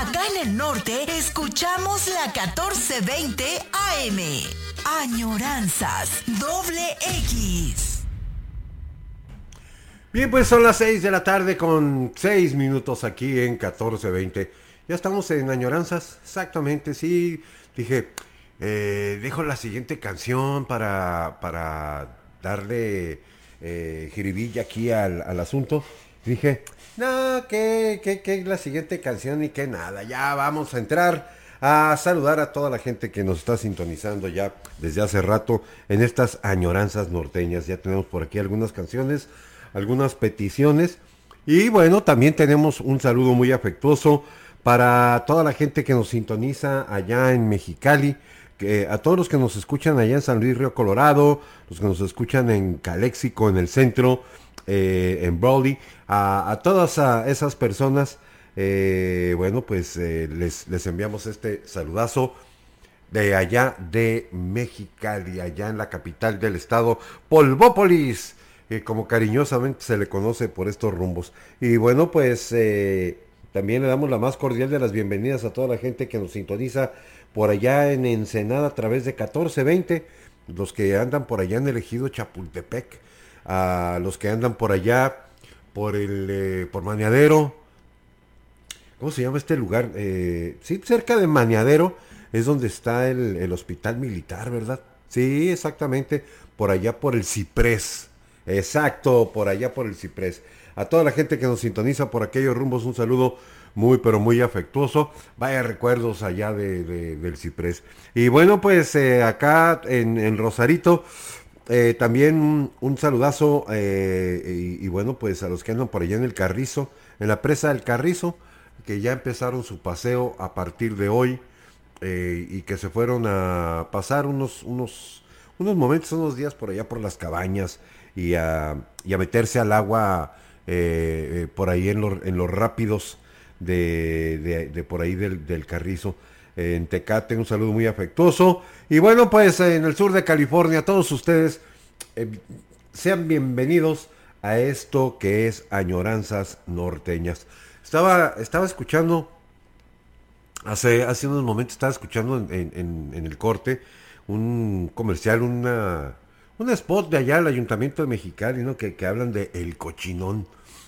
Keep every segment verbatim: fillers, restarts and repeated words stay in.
Acá en el norte escuchamos la catorce veinte A M. Añoranzas Doble X. Bien, pues son las seis de la tarde con seis minutos aquí en catorce veinte. Ya estamos en Añoranzas, exactamente, sí. Dije, eh, dejo la siguiente canción para, para darle eh, jiribilla aquí al, al asunto. Dije, no, que, que, que la siguiente canción y que nada, ya vamos a entrar a saludar a toda la gente que nos está sintonizando ya desde hace rato en estas Añoranzas norteñas. Ya tenemos por aquí algunas canciones, algunas peticiones y bueno, también tenemos un saludo muy afectuoso para toda la gente que nos sintoniza allá en Mexicali, que a todos los que nos escuchan allá en San Luis Río Colorado, los que nos escuchan en Caléxico, en el centro, eh, en Brawley, a, a todas a esas personas, eh, bueno, pues eh, les, les enviamos este saludazo de allá de Mexicali, allá en la capital del estado, Polvópolis, eh, como cariñosamente se le conoce por estos rumbos. Y bueno, pues eh, también le damos la más cordial de las bienvenidas a toda la gente que nos sintoniza por allá en Ensenada a través de catorce veinte, los que andan por allá en el ejido Chapultepec, a los que andan por allá por el eh, por Maniadero. ¿Cómo se llama este lugar? Eh, sí, cerca de Maniadero es donde está el, el hospital militar, ¿verdad? Sí, exactamente, por allá por el Ciprés. Exacto, por allá por el Ciprés. A toda la gente que nos sintoniza por aquellos rumbos, un saludo muy, pero muy afectuoso. Vaya recuerdos allá de, de, del Ciprés. Y bueno, pues eh, acá en, en Rosarito, eh, también un, un saludazo, eh, y, y bueno, pues a los que andan por allá en el Carrizo, en la presa del Carrizo, que ya empezaron su paseo a partir de hoy, eh, y que se fueron a pasar unos, unos, unos momentos, unos días por allá por las cabañas y a, y a meterse al agua eh, eh, por ahí en, lo, en los rápidos de, de, de por ahí del, del Carrizo, eh, en Tecate. Un saludo muy afectuoso. Y bueno, pues eh, en el sur de California, todos ustedes eh, sean bienvenidos a esto que es Añoranzas Norteñas. Estaba, estaba escuchando, hace, hace unos momentos estaba escuchando en, en, en el corte un comercial, una, un spot de allá del Ayuntamiento de Mexicali, ¿no? Que, que hablan de el cochinón.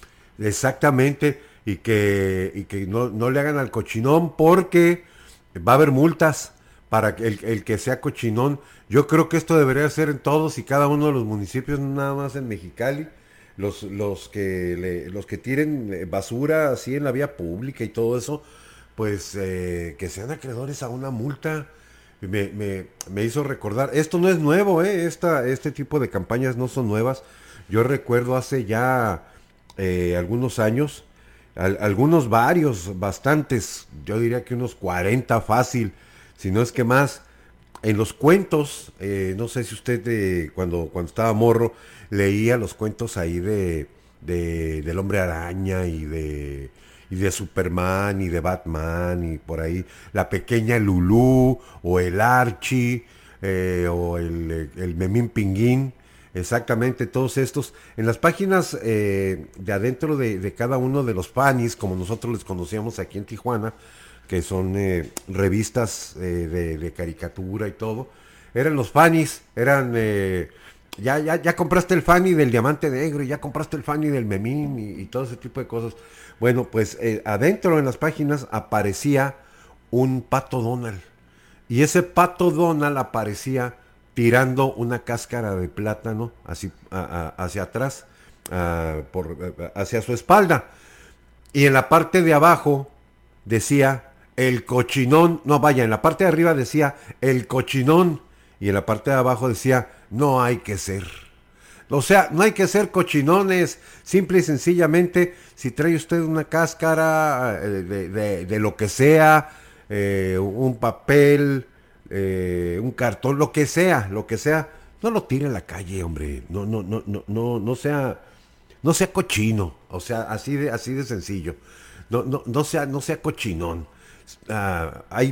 Exactamente, y que, y que no, no le hagan al cochinón porque va a haber multas para el, el que sea cochinón. Yo creo que esto debería ser en todos y cada uno de los municipios, no nada más en Mexicali. Los, los que le, los que tiren basura así en la vía pública y todo eso, pues eh, que sean acreedores a una multa. Me, me, me hizo recordar, esto no es nuevo, eh, Esta, este tipo de campañas no son nuevas. Yo recuerdo hace ya eh, algunos años, al, algunos varios, bastantes, yo diría que unos cuarenta fácil, si no es que más. En los cuentos, eh, no sé si usted eh, cuando, cuando estaba morro leía los cuentos ahí de, de del Hombre Araña y de y de Superman y de Batman y por ahí la pequeña Lulú o el Archie, eh, o el, el Memín Pinguín. Exactamente, todos estos en las páginas eh, de adentro de, de cada uno de los panis, como nosotros les conocíamos aquí en Tijuana, que son eh, revistas eh, de, de caricatura y todo. Eran los fanis, eran, eh, ya, ya, ya compraste el fani del Diamante Negro, y ya compraste el fani del Memín y, y todo ese tipo de cosas. Bueno, pues eh, adentro en las páginas aparecía un Pato Donald, y ese Pato Donald aparecía tirando una cáscara de plátano así, a, a, hacia atrás, a, por, a, hacia su espalda, y en la parte de abajo decía el cochinón. No, vaya, en la parte de arriba decía el cochinón y en la parte de abajo decía no hay que ser. O sea, no hay que ser cochinones. Simple y sencillamente, si trae usted una cáscara eh, de, de, de lo que sea, eh, un papel, eh, un cartón, lo que sea, lo que sea, no lo tire en la calle, hombre. No, no, no, no, no, no sea, no sea cochino. O sea, así de, así de sencillo. No, no, no sea, no sea cochinón. Uh, hay